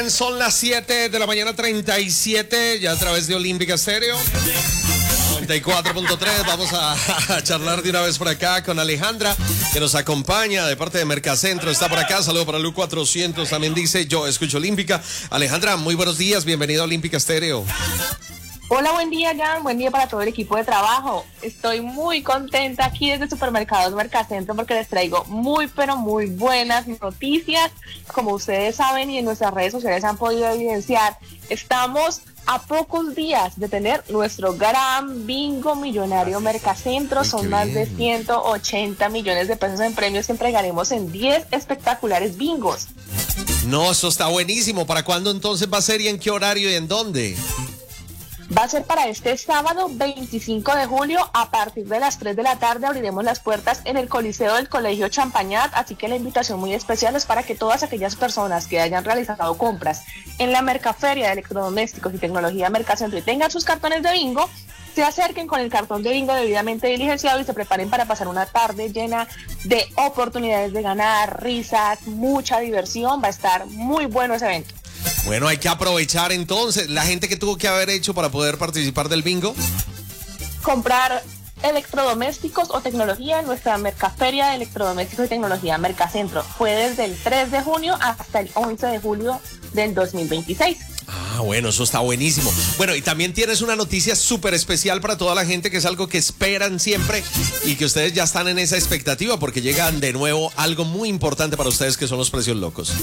Son las 7 de la mañana 37, ya a través de Olímpica Estéreo 94.3. Vamos a charlar de una vez por acá con Alejandra, que nos acompaña de parte de Mercacentro. Está por acá, saludo para Lu 400, también dice yo escucho Olímpica. Alejandra, muy buenos días, bienvenida a Olímpica Estéreo. Hola, buen día, Jan. Buen día para todo el equipo de trabajo. Estoy muy contenta aquí desde Supermercados Mercacentro porque les traigo muy, pero muy buenas noticias. Como ustedes saben y en nuestras redes sociales han podido evidenciar, estamos a pocos días de tener nuestro gran bingo millonario Mercacentro. Son más de 180 millones de pesos en premios que entregaremos en 10 espectaculares bingos. No, eso está buenísimo. ¿Para cuándo entonces va a ser y en qué horario y en dónde? Va a ser para este sábado 25 de julio, a partir de las 3 de la tarde abriremos las puertas en el Coliseo del Colegio Champañat, así que la invitación muy especial es para que todas aquellas personas que hayan realizado compras en la Mercaferia de Electrodomésticos y Tecnología Mercacentro y tengan sus cartones de bingo, se acerquen con el cartón de bingo debidamente diligenciado y se preparen para pasar una tarde llena de oportunidades de ganar, risas, mucha diversión. Va a estar muy bueno ese evento. Bueno, hay que aprovechar entonces la gente que tuvo que haber hecho para poder participar del bingo. Comprar electrodomésticos o tecnología en nuestra Mercaferia de Electrodomésticos y Tecnología Mercacentro. Fue desde el 3 de junio hasta el 11 de julio del 2026. Ah, bueno, eso está buenísimo. Bueno, y también tienes una noticia súper especial para toda la gente, que es algo que esperan siempre y que ustedes ya están en esa expectativa porque llegan de nuevo algo muy importante para ustedes, que son los precios locos.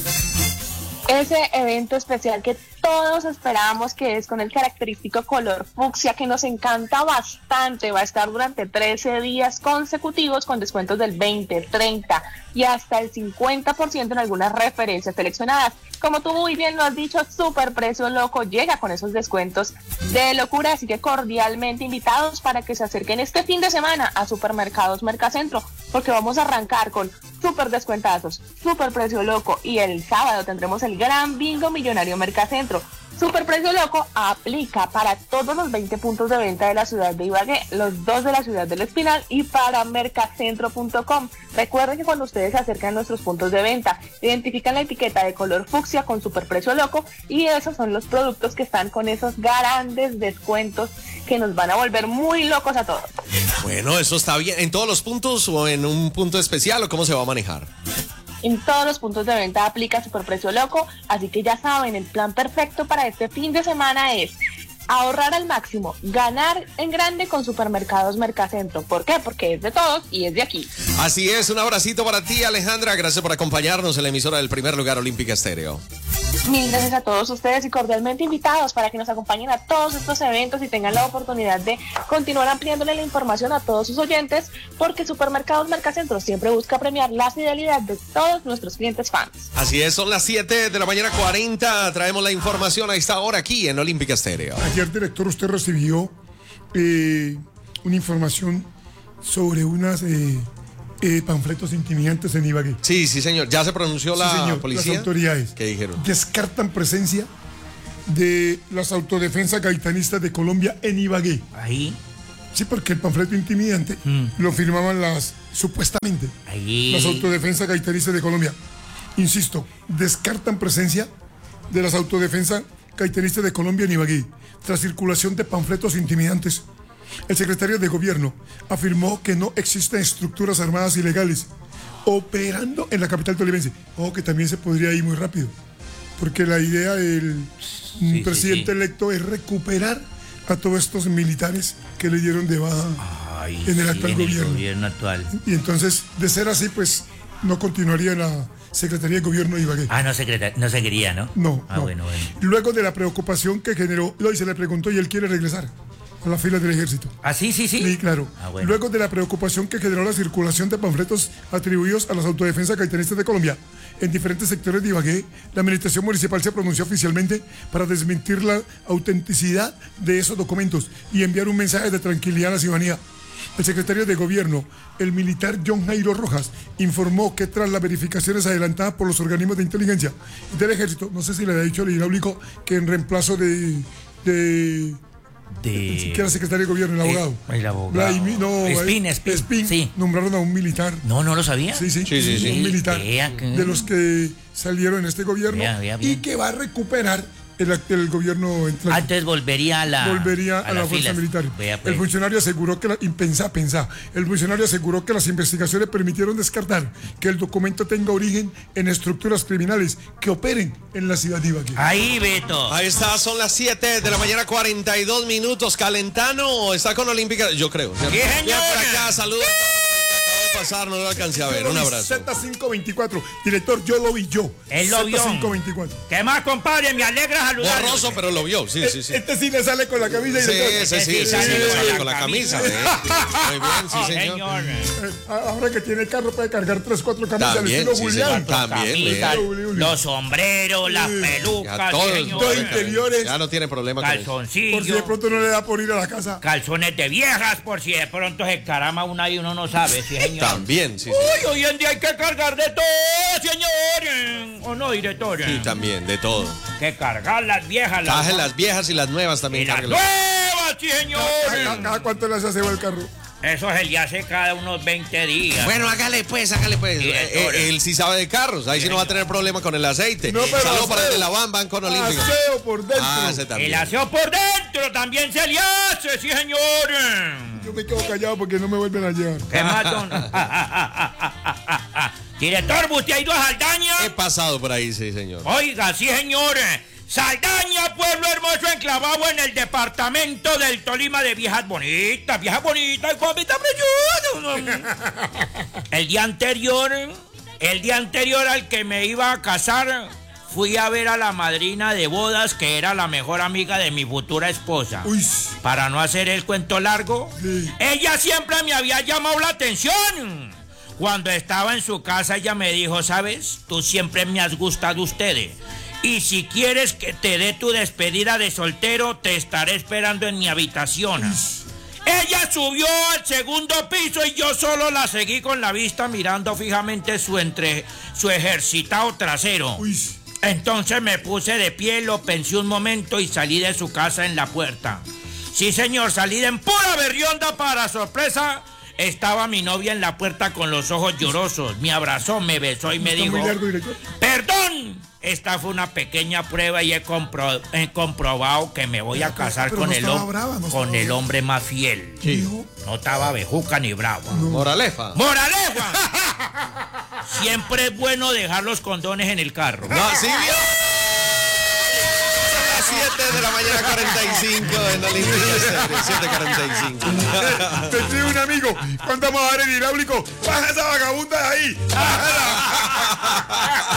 Ese evento especial que todos esperamos, que es con el característico color fucsia, que nos encanta bastante. Va a estar durante 13 días consecutivos con descuentos del 20, 30 y hasta el 50% en algunas referencias seleccionadas. Como tú muy bien lo has dicho, Super Precio Loco llega con esos descuentos de locura, así que cordialmente invitados para que se acerquen este fin de semana a Supermercados Mercacentro, porque vamos a arrancar con super descuentazos, Super Precio Loco, y el sábado tendremos el gran bingo millonario Mercacentro. Super Precio Loco aplica para todos los 20 puntos de venta de la ciudad de Ibagué, los 2 de la ciudad del Espinal y para mercacentro.com. Recuerden que cuando ustedes se acercan a nuestros puntos de venta, identifican la etiqueta de color fucsia con Super Precio Loco y esos son los productos que están con esos grandes descuentos que nos van a volver muy locos a todos. Bueno, eso está bien. ¿En todos los puntos o en un punto especial o cómo se va a manejar? En todos los puntos de venta aplica Super Precio Loco, así que ya saben, el plan perfecto para este fin de semana es ahorrar al máximo, ganar en grande con Supermercados Mercacentro. ¿Por qué? Porque es de todos y es de aquí. Así es, un abracito para ti, Alejandra. Gracias por acompañarnos en la emisora del primer lugar, Olímpica Estéreo. Mil gracias a todos ustedes y cordialmente invitados para que nos acompañen a todos estos eventos y tengan la oportunidad de continuar ampliándole la información a todos sus oyentes, porque Supermercados Mercacentro siempre busca premiar la fidelidad de todos nuestros clientes fans. Así es, son las 7 de la mañana 40. Traemos la información a esta hora aquí en Olímpica Estéreo. Ayer, director, usted recibió una información sobre unas panfletos intimidantes en Ibagué. Sí, señor. ¿Ya se pronunció la policía? Las autoridades. ¿Qué dijeron? Descartan presencia de las autodefensas gaitanistas de Colombia en Ibagué. Ahí. Sí, porque el panfleto intimidante lo firmaban supuestamente, las autodefensas gaitanistas de Colombia. Insisto, descartan presencia de las autodefensas gaitanistas de Colombia en Ibagué tras circulación de panfletos intimidantes. El secretario de Gobierno afirmó que no existen estructuras armadas ilegales operando en la capital tolimense. Ojo, que también se podría ir muy rápido, porque la idea del presidente electo es recuperar a todos estos militares que le dieron de baja en el actual gobierno. Y entonces, de ser así, pues no continuaría en la Secretaría de Gobierno de Ibagué. No se quería, ¿no? No. Bueno. Luego de la preocupación que generó, y se le preguntó y él quiere regresar a las filas del ejército. Sí. Sí, claro. Bueno. Luego de la preocupación que generó la circulación de panfletos atribuidos a las autodefensas gaitanistas de Colombia en diferentes sectores de Ibagué, la administración municipal se pronunció oficialmente para desmentir la autenticidad de esos documentos y enviar un mensaje de tranquilidad a la ciudadanía. El secretario de Gobierno, el militar John Jairo Rojas, informó que tras las verificaciones adelantadas por los organismos de inteligencia del ejército, no sé si le había dicho el hidráulico que en reemplazo de Ni siquiera secretario de gobierno, el abogado. El abogado. Espín. Sí. Nombraron a un militar. No lo sabía. Sí. Un militar. De los que salieron en este gobierno. Y que va a recuperar el gobierno entrante. Antes volvería a la fuerza militar. Pues. El funcionario aseguró que el funcionario aseguró que las investigaciones permitieron descartar que el documento tenga origen en estructuras criminales que operen en la ciudad de Ibagué. Ahí, Beto. Ahí está, son las 7 de la mañana, 42 minutos. ¿Calentano está con Olímpica? Yo creo. ¡Sí, señor! Mira por acá, saludos. Pasar, no lo alcancé a ver. Un abrazo. Z524. Director, yo lo vi yo. Él lo vio. Z524. ¿Qué más, compadre? Me alegra saludar. Borroso, pero lo vio. Sí. Este sí le sale con la camisa. Sí, sale con la camisa. Muy bien, sí, señor. Ahora que tiene carro puede cargar 3-4 camisas del estilo Julián. También. Los sombreros, las pelucas, dos interiores. Ya no tiene problema con eso. Calzoncillos. Por si de pronto no le da por ir a la casa. Calzones de viejas, por si de pronto se carama una y uno no sabe, sí, señor. También, sí. Uy, hoy en día hay que cargar de todo, señor. ¿O no, director? Sí, también, de todo. Que cargar las viejas. Las viejas y las nuevas también. Y las nuevas, sí, señor. ¿Cada cuánto les hace el carro? Eso se le hace cada unos 20 días. Bueno, hágale pues. Él sí sabe de carros. Ahí sí no va a tener problema con el aceite. No, pero saludos para el de la van con Olímpico. Aseo por dentro. Ese también. El aseo por dentro también se le hace, sí, señor. Yo me quedo callado porque no me vuelven a llevar. ¿Qué más, don? Director, ¿usted ha ido a Saldaña? He pasado por ahí, sí, señor. Oiga, sí, señor. Saldaña, pueblo hermoso enclavado en el departamento del Tolima de viejas bonitas, comita preciosa. El día anterior al que me iba a casar, fui a ver a la madrina de bodas, que era la mejor amiga de mi futura esposa. Uy. Para no hacer el cuento largo, ella siempre me había llamado la atención. Cuando estaba en su casa, ella me dijo, ¿sabes? Tú siempre me has gustado ustedes. Y si quieres que te dé tu despedida de soltero, te estaré esperando en mi habitación. Ella subió al segundo piso y yo solo la seguí con la vista mirando fijamente su ejercitado trasero. Uy. Entonces me puse de pie, lo pensé un momento y salí de su casa en la puerta. Sí, señor, salí de pura berrionda. Para sorpresa, estaba mi novia en la puerta con los ojos llorosos. Me abrazó, me besó y me dijo, perdón. Esta fue una pequeña prueba y he comprobado que me voy a casar con el hombre más fiel. Sí. No estaba bejuca ni brava. No. Moraleja. Siempre es bueno dejar los condones en el carro. No, sí, vio. 7 de la mañana, 45 en Olímpica. 7:45. Te escribe un amigo, ¿cuándo vamos a dar el hidráulico? ¡Baja esa vagabunda de ahí! ¡Bájala!